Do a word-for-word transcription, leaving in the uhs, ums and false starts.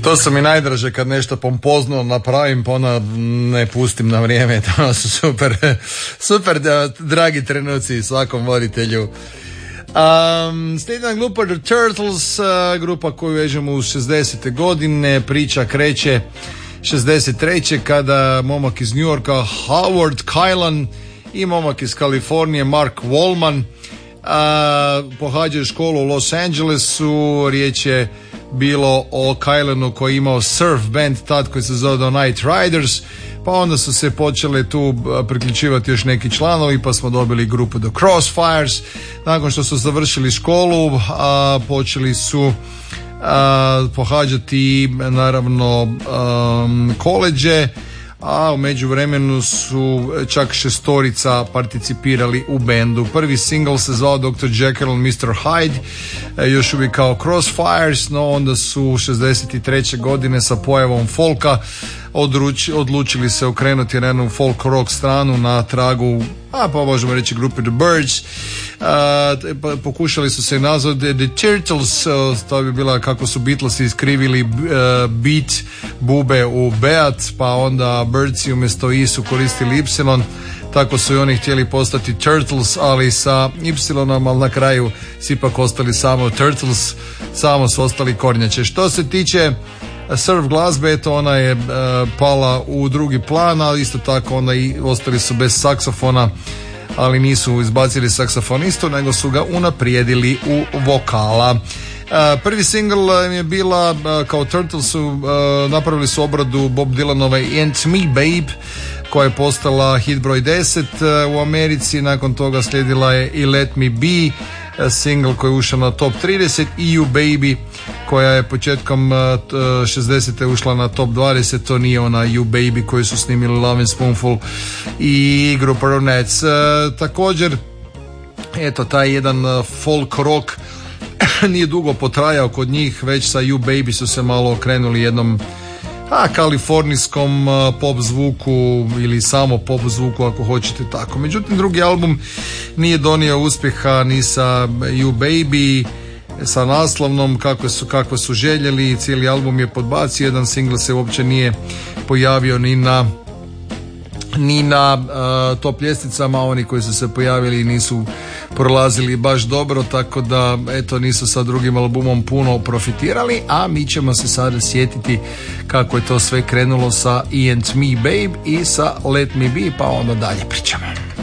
To su mi najdraže kad nešto pompozno napravim pa onda ne pustim na vrijeme. To su super, super dragi trenuci svakom voditelju. Um, Sljedeća grupa The Turtles, uh, grupa koju vežemo u šezdesete godine. Priča kreće šezdeset treće kada momak iz New Yorka Howard Kaylan i momak iz Kalifornije Mark Wallman uh, pohađaju školu u Los Angelesu. Riječ je bilo o Kylanu koji je imao surf band tad koji se zove The Night Riders, pa onda su se počele tu priključivati još neki članovi pa smo dobili grupu The Crossfires. Nakon što su završili školu a, počeli su a, pohađati naravno um, koleđe, a u međuvremenu su čak šestorica participirali u bendu. Prvi single se zvao doktor Jekyll and mister Hyde, još uvijek kao Crossfires, no onda su šezdeset treće godine sa pojavom folka odruči, odlučili se okrenuti na jednu folk rock stranu na tragu, a pa možemo reći grupe The Birds. Uh, pokušali su se nazvati The Turtles, uh, to bi bila kako su Beatlesi iskrivili uh, beat bube u beat, pa onda Birdsi umjesto i su koristili y, tako su i oni htjeli postati Turtles, ali sa y, ali na kraju su ipak ostali samo Turtles, samo su ostali kornjače. Što se tiče surf glazbe, eto ona je uh, pala u drugi plan, ali isto tako onda i ostali su bez saksofona, ali nisu izbacili saksofonistu, nego su ga unaprijedili u vokala. Uh, prvi single im je bila, uh, kao Turtlesu, uh, napravili su obradu Bob Dylanove Ain't Me Babe, koja je postala hit broj deset uh, u Americi. Nakon toga slijedila je i Let Me Be, uh, single koji je ušao na top trideset, i You Baby, koja je početkom uh, šezdesete ušla na top dvadeset. To nije ona You Baby koju su snimili Lovin' Spoonful i grupa Ronettes. Uh, također, eto, taj jedan uh, folk rock nije dugo potrajao kod njih, već sa You Baby su se malo okrenuli jednom a, kalifornijskom uh, pop zvuku ili samo pop zvuku ako hoćete tako. Međutim, drugi album nije donio uspjeha ni sa You Baby, sa naslovnom kakve su, kakve su željeli. Cijeli album je podbacio, jedan single se uopće nije pojavio ni na ni na uh, top ljestvicama, oni koji su se pojavili nisu prolazili baš dobro, tako da eto nisu sa drugim albumom puno profitirali, a mi ćemo se sada sjetiti kako je to sve krenulo sa Ain't Me Babe i sa Let Me Be, pa onda dalje pričamo.